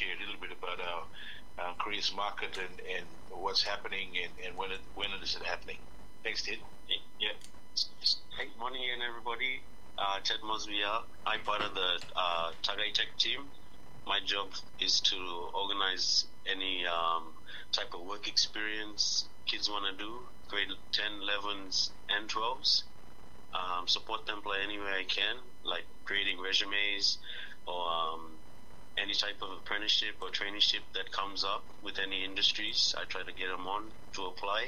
share a little bit about our careers market and what's happening and when is it happening. Thanks, Ted. Yeah. Hey, morning again, everybody. Ted Mosby here. I'm part of the Tagai Tech team. My job is to organize any type of work experience kids want to do, grade 10, 11s, and 12s. Support them play any way I can, like creating resumes or any type of apprenticeship or traineeship that comes up with any industries. I try to get them on to apply.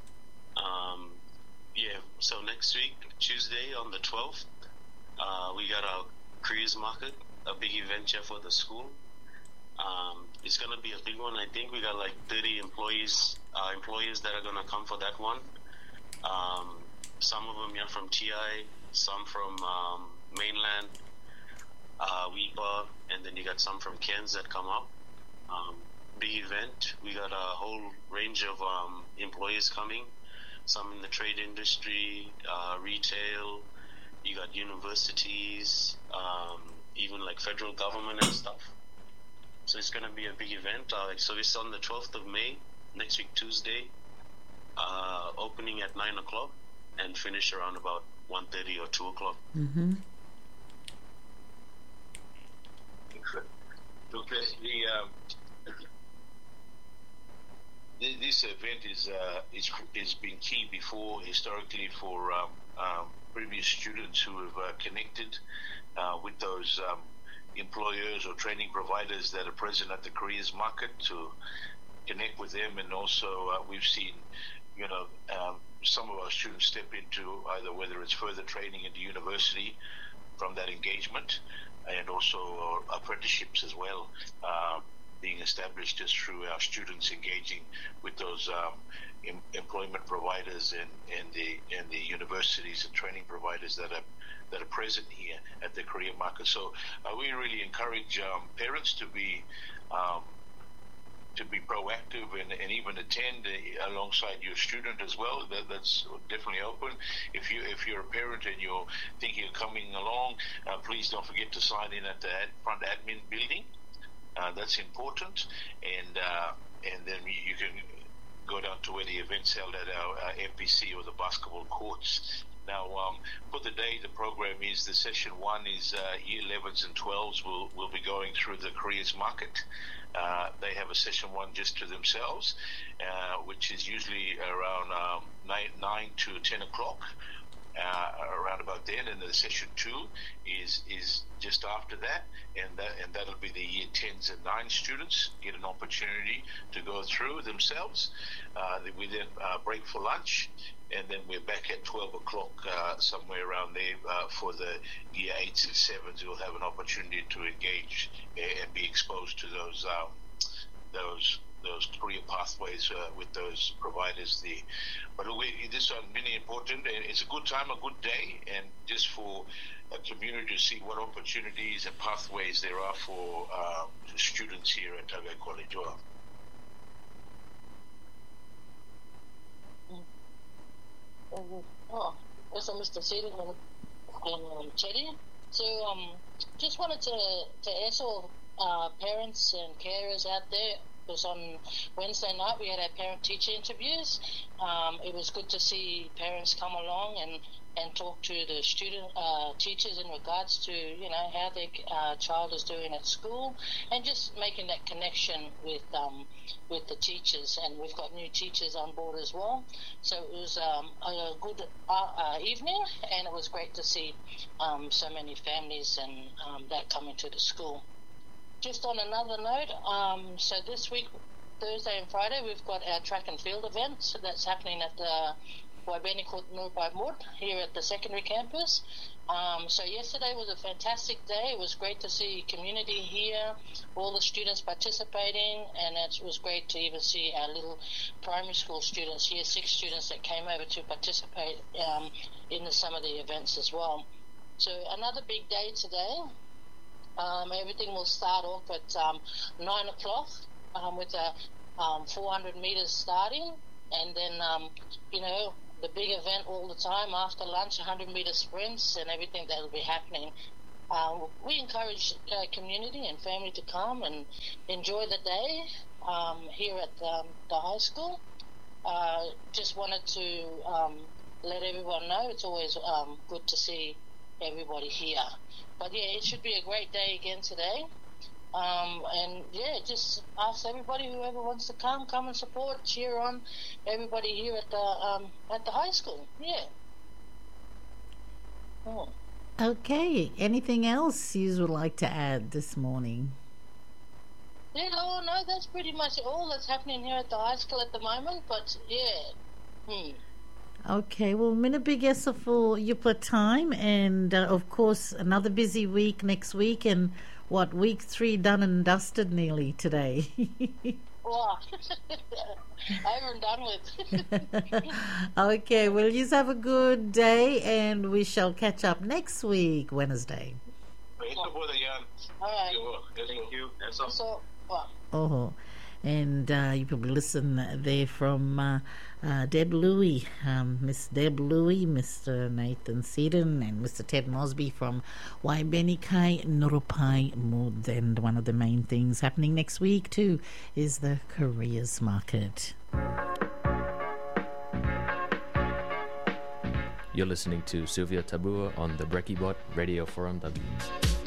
So next week, Tuesday on the 12th, we got our careers market, a big event here for the school. It's going to be a big one. I think we got like 30 employees that are going to come for that one. Some of them are from TI, some from mainland, WEPA, and then you got some from Cairns that come up. Big event. We got a whole range of employees coming. Some in the trade industry, retail. You got universities, even like federal government and stuff. So it's going to be a big event. So it's on the 12th of May, next week Tuesday, opening at 9 o'clock and finish around about 1:30 or 2 o'clock. Mm-hmm. This event is been key before historically for previous students who have connected with those employers or training providers that are present at the careers market to connect with them, and also we've seen some of our students step into either whether it's further training into university from that engagement, and also apprenticeships as well, being established just through our students engaging with those employment providers and the universities and training providers that are present here at the career market. So we really encourage parents to be proactive and even attend alongside your student as well. That's definitely open. If you're a parent and you're thinking of coming along, please don't forget to sign in at the front admin building. That's important, and then you can go down to where the event's held at our FPC or the basketball courts. Now, for the day, the program is the session 1 is year 11s and 12s will be going through the careers market. They have a session 1 just to themselves, which is usually around 9 to 10 o'clock. Around about then, and the session 2 is just after that, and that'll be the year 10s and 9 students get an opportunity to go through themselves. We then break for lunch, and then we're back at 12 o'clock somewhere around there for the year 8s and 7s. We'll have an opportunity to engage and be exposed to those career pathways with those providers there. But this is really important, and it's a good time, a good day, and just for a community to see what opportunities and pathways there are for students here at Tagai College. Also, Mr. Seaton and Teddy. So, just wanted to ask all parents and carers out there, because on Wednesday night we had our parent-teacher interviews. It was good to see parents come along and talk to the student teachers in regards to how their child is doing at school, and just making that connection with the teachers. And we've got new teachers on board as well, so it was a good evening, and it was great to see so many families and that coming to the school. Just on another note, so this week, Thursday and Friday, we've got our track and field event. So that's happening at the Waibeni Court Nurupai Mud here at the secondary campus. So yesterday was a fantastic day. It was great to see community here, all the students participating, and it was great to even see our little primary school students, year 6 students that came over to participate in some of the events as well. So another big day today. Everything will start off at 9 o'clock with a 400 meters starting, and then the big event all the time after lunch, 100 meter sprints and everything that will be happening. we encourage community and family to come and enjoy the day here at the high school. Just wanted to let everyone know it's always good to see everybody here. But yeah, it should be a great day again today. And yeah, just ask everybody, whoever wants to come and support, cheer on everybody here at the high school. Yeah. Oh. Okay. Anything else you would like to add this morning? Yeah, no, that's pretty much all that's happening here at the high school at the moment. But yeah. Okay, well, mina bigesa for your time, and of course another busy week next week, and week 3 done and dusted nearly today. Wow. Over and done with. Okay, well, you have a good day, and we shall catch up next week, Wednesday. All right. Thank you. That's all. So, wow. Oh, and you probably listen there from Deb Louie, Miss Deb Louie, Mr. Nathan Seddon, and Mr. Ted Mosby from Waibenikai Nurupai Mood. And one of the main things happening next week too is the careers market. You're listening to Sylvia Tabua on the Brekkie Bot Radio Forum W.